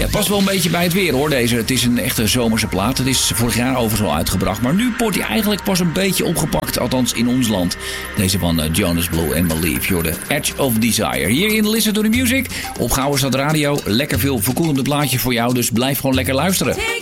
Ja, het past wel een beetje bij het weer hoor, deze. Het is een echte zomerse plaat. Het is vorig jaar overigens al uitgebracht. Maar nu wordt hij eigenlijk pas een beetje opgepakt. Althans in ons land. Deze van Jonas Blue en Believe. You're the Edge of Desire. Hier in Listen to the Music. Op Gouwenstad Radio. Lekker veel verkoelende plaatjes voor jou. Dus blijf gewoon lekker luisteren.